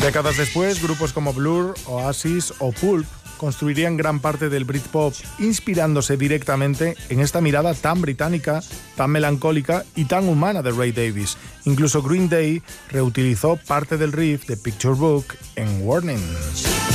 Décadas después, grupos como Blur, Oasis o Pulp construirían gran parte del Britpop inspirándose directamente en esta mirada tan británica, tan melancólica y tan humana de Ray Davies. Incluso Green Day reutilizó parte del riff de Picture Book en Warning.